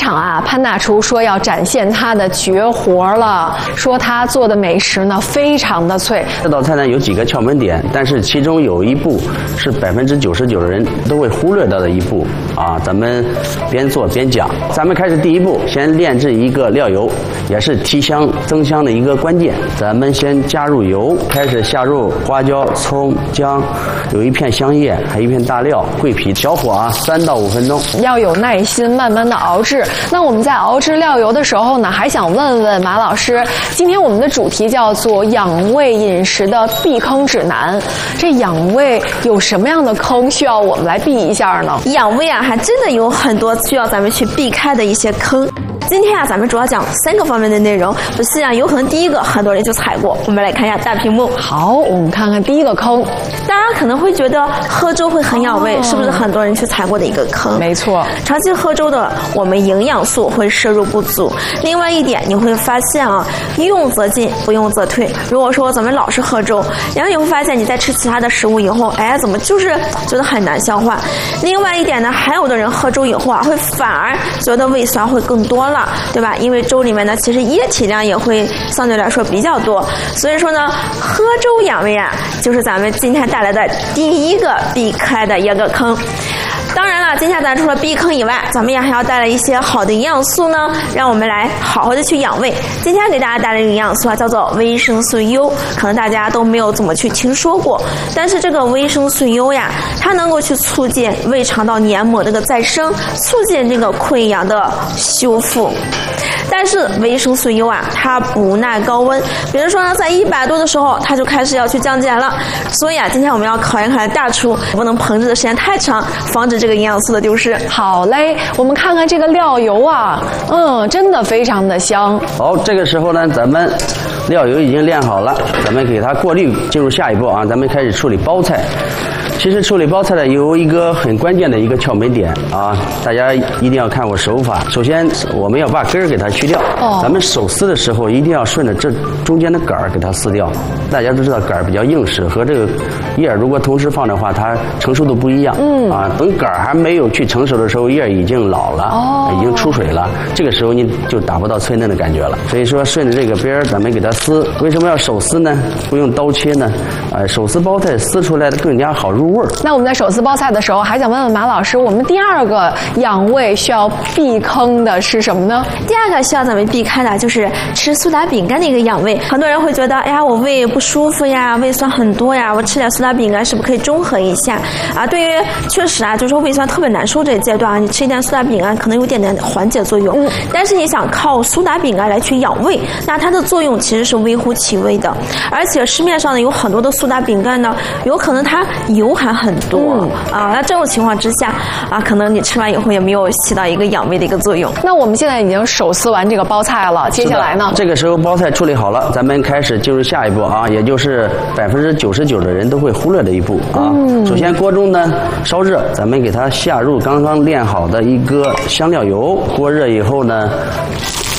场啊，潘大厨说要展现他的绝活了，说他做的美食呢非常的脆。 这道菜呢有几个窍门点，但是其中有一步是99%的人都会忽略到的一步啊。咱们边做边讲。咱们开始第一步，先炼制一个料油，也是提香增香的一个关键。咱们先加入油，开始下入花椒、葱、姜，有一片香叶，还有一片大料、桂皮，小火啊3到5分钟， 要有耐心，慢慢的熬制。那我们在熬制料油的时候呢，还想问问马老师，今天我们的主题叫做养胃饮食的避坑指南。这养胃有什么样的坑需要我们来避一下呢？ 养胃啊，还真的有很多需要咱们去避开的一些坑。今天啊，咱们主要讲3个方面的内容。不是啊，有可能第一个很多人就踩过，我们来看一下大屏幕。 好，我们看看第一个坑。 大家可能会觉得喝粥会很养胃，是不是很多人去踩过的一个坑？ 没错， 长期喝粥的我们营养素会摄入不足。另外一点，你会发现啊，用则进，不用则退。如果说咱们老是喝粥，然后你会发现你在吃其他的食物以后，哎，怎么就是觉得很难消化？另外一点呢，还有的人喝粥以后啊，会反而觉得胃酸会更多了。对吧？因为粥里面呢，其实液体量也会相对来说比较多，所以说呢，喝粥养胃啊，就是咱们今天带来的第一个避开的一个坑。当然了，今天咱除了避坑以外，咱们也还要带来一些好的营养素呢，让我们来好好的去养胃。今天给大家带来的营养素啊，叫做维生素 U， 可能大家都没有怎么去听说过，但是这个维生素 U 呀，它能够去促进胃肠道黏膜这个再生，促进这个溃疡的修复。但是维生素 U 啊，它不耐高温，比如说呢，在100度的时候，它就开始要去降解了。所以啊，今天我们要考验大厨，不能烹制的时间太长，防止这个营养素的丢失。 好嘞，我们看看这个料油啊，真的非常的香。 好，这个时候呢，咱们料油已经炼好了，咱们给它过滤，进入下一步啊，咱们开始处理包菜。其实处理包菜呢，有一个很关键的一个窍门点啊，大家一定要看我手法。首先，我们要把根儿给它去掉。咱们手撕的时候，一定要顺着这中间的杆儿给它撕掉。大家都知道杆儿比较硬实，和这个叶儿如果同时放的话，它成熟度不一样。等杆儿还没有去成熟的时候，叶儿已经老了，已经出水了。这个时候你就达不到脆嫩的感觉了。所以说，顺着这个边儿，咱们给它撕。为什么要手撕呢？不用刀切呢？手撕包菜撕出来的更加好入味儿。 那我们在手撕包菜的时候，还想问问马老师，我们第二个养胃需要避坑的是什么呢？ 第二个需要咱们避开的就是吃苏打饼干的一个养胃。很多人会觉得，哎呀，我胃不舒服呀，胃酸很多呀，我吃点苏打饼干是不是可以中和一下啊？对于确实啊，就是说胃酸特别难受这一阶段啊，你吃一点苏打饼干可能有点缓解作用。但是你想靠苏打饼干来去养胃，那它的作用其实是微乎其微的。而且市面上呢有很多的苏打饼干呢，有可能它油含很多那这种情况之下啊，可能你吃完以后也没有起到一个养胃的一个作用。 那我们现在已经手撕完这个包菜了，接下来呢？ 这个时候包菜处理好了，咱们开始进入下一步啊，也就是99%的人都会忽略的一步啊。首先锅中呢烧热，咱们给它下入刚刚炼好的一个香料油，锅热以后呢，